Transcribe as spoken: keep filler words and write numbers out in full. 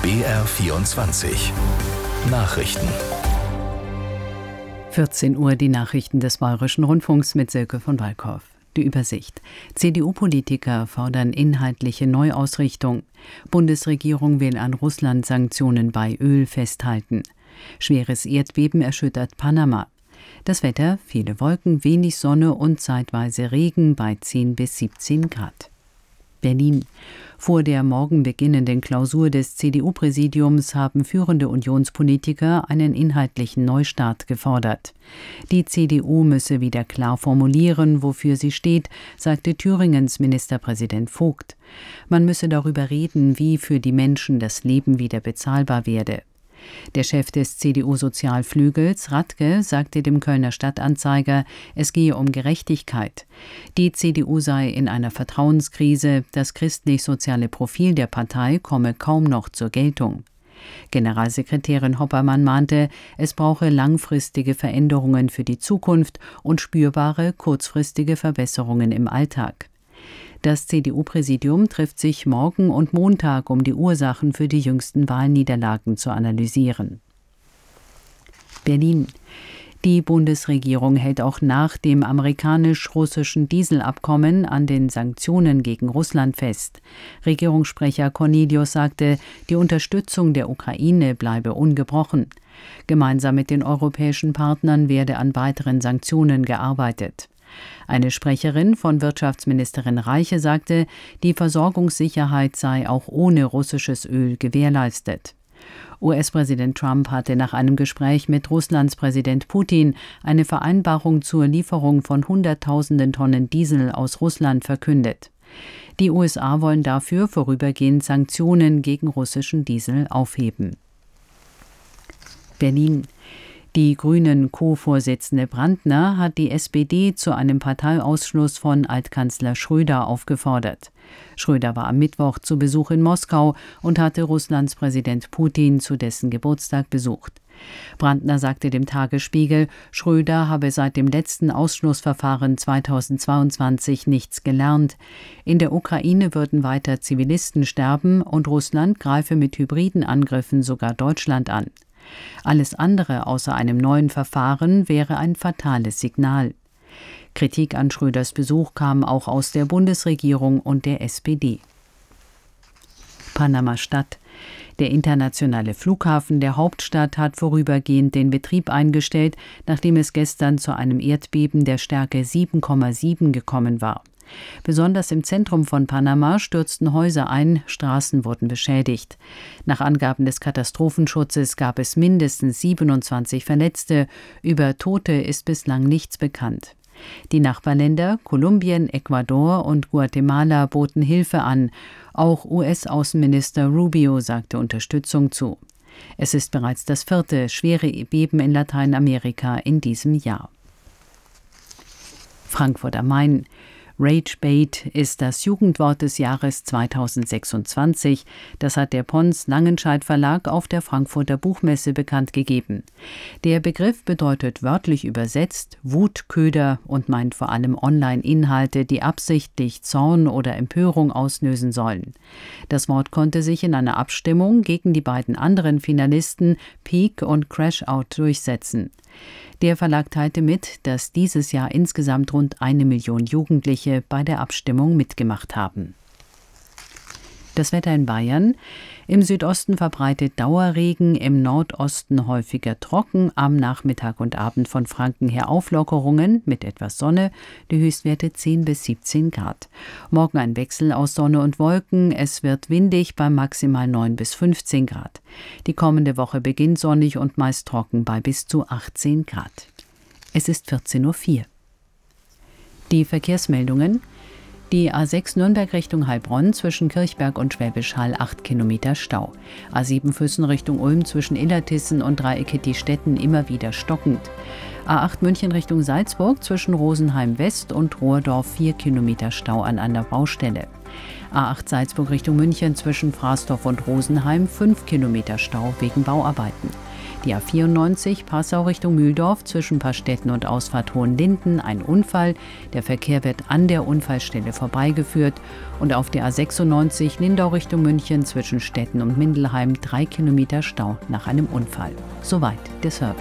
B R vierundzwanzig Nachrichten. vierzehn Uhr die Nachrichten des Bayerischen Rundfunks mit Silke von Walkhoff. Die Übersicht. C D U-Politiker fordern inhaltliche Neuausrichtung. Bundesregierung will an Russland-Sanktionen bei Öl festhalten. Schweres Erdbeben erschüttert Panama. Das Wetter: viele Wolken, wenig Sonne und zeitweise Regen bei zehn bis siebzehn Grad. Berlin. Vor der morgen beginnenden Klausur des C D U-Präsidiums haben führende Unionspolitiker einen inhaltlichen Neustart gefordert. Die C D U müsse wieder klar formulieren, wofür sie steht, sagte Thüringens Ministerpräsident Vogt. Man müsse darüber reden, wie für die Menschen das Leben wieder bezahlbar werde. Der Chef des C D U-Sozialflügels, Radke, sagte dem Kölner Stadtanzeiger, es gehe um Gerechtigkeit. Die C D U sei in einer Vertrauenskrise, das christlich-soziale Profil der Partei komme kaum noch zur Geltung. Generalsekretärin Hoppermann mahnte, es brauche langfristige Veränderungen für die Zukunft und spürbare, kurzfristige Verbesserungen im Alltag. Das C D U-Präsidium trifft sich morgen und Montag, um die Ursachen für die jüngsten Wahlniederlagen zu analysieren. Berlin. Die Bundesregierung hält auch nach dem amerikanisch-russischen Dieselabkommen an den Sanktionen gegen Russland fest. Regierungssprecher Cornelius sagte, die Unterstützung der Ukraine bleibe ungebrochen. Gemeinsam mit den europäischen Partnern werde an weiteren Sanktionen gearbeitet. Eine Sprecherin von Wirtschaftsministerin Reiche sagte, die Versorgungssicherheit sei auch ohne russisches Öl gewährleistet. U S-Präsident Trump hatte nach einem Gespräch mit Russlands Präsident Putin eine Vereinbarung zur Lieferung von Hunderttausenden Tonnen Diesel aus Russland verkündet. Die U S A wollen dafür vorübergehend Sanktionen gegen russischen Diesel aufheben. Berlin. Die Grünen-Co-Vorsitzende Brandner hat die S P D zu einem Parteiausschluss von Altkanzler Schröder aufgefordert. Schröder war am Mittwoch zu Besuch in Moskau und hatte Russlands Präsident Putin zu dessen Geburtstag besucht. Brandner sagte dem Tagesspiegel, Schröder habe seit dem letzten Ausschlussverfahren zweitausendzweiundzwanzig nichts gelernt. In der Ukraine würden weiter Zivilisten sterben und Russland greife mit hybriden Angriffen sogar Deutschland an. Alles andere außer einem neuen Verfahren wäre ein fatales Signal. Kritik an Schröders Besuch kam auch aus der Bundesregierung und der S P D. Panama-Stadt. Der internationale Flughafen der Hauptstadt hat vorübergehend den Betrieb eingestellt, nachdem es gestern zu einem Erdbeben der Stärke sieben Komma sieben gekommen war. Besonders im Zentrum von Panama stürzten Häuser ein, Straßen wurden beschädigt. Nach Angaben des Katastrophenschutzes gab es mindestens siebenundzwanzig Verletzte. Über Tote ist bislang nichts bekannt. Die Nachbarländer Kolumbien, Ecuador und Guatemala boten Hilfe an. Auch U S-Außenminister Rubio sagte Unterstützung zu. Es ist bereits das vierte schwere Beben in Lateinamerika in diesem Jahr. Frankfurt am Main. Ragebait ist das Jugendwort des Jahres zweitausendsechsundzwanzig. Das hat der Pons Langenscheidt Verlag auf der Frankfurter Buchmesse bekannt gegeben. Der Begriff bedeutet wörtlich übersetzt Wutköder und meint vor allem Online-Inhalte, die absichtlich Zorn oder Empörung auslösen sollen. Das Wort konnte sich in einer Abstimmung gegen die beiden anderen Finalisten Peak und Crashout durchsetzen. Der Verlag teilte mit, dass dieses Jahr insgesamt rund eine Million Jugendliche bei der Abstimmung mitgemacht haben. Das Wetter in Bayern. Im Südosten verbreitet Dauerregen, im Nordosten häufiger trocken, am Nachmittag und Abend von Franken her Auflockerungen mit etwas Sonne, die Höchstwerte zehn bis siebzehn Grad. Morgen ein Wechsel aus Sonne und Wolken, es wird windig bei maximal neun bis fünfzehn Grad. Die kommende Woche beginnt sonnig und meist trocken bei bis zu achtzehn Grad. Es ist vierzehn Uhr vier. Die Verkehrsmeldungen. Die A sechs Nürnberg Richtung Heilbronn zwischen Kirchberg und Schwäbisch Hall acht Kilometer Stau. A sieben Füssen Richtung Ulm zwischen Illertissen und Dreieckettistetten immer wieder stockend. A acht München Richtung Salzburg zwischen Rosenheim West und Rohrdorf vier Kilometer Stau an einer Baustelle. A acht Salzburg Richtung München zwischen Fraßdorf und Rosenheim fünf Kilometer Stau wegen Bauarbeiten. Die A vierundneunzig Passau Richtung Mühldorf zwischen Pastetten und Ausfahrt Hohenlinden ein Unfall. Der Verkehr wird an der Unfallstelle vorbeigeführt. Und auf der A sechsundneunzig Lindau Richtung München zwischen Stetten und Mindelheim drei Kilometer Stau nach einem Unfall. Soweit der Service.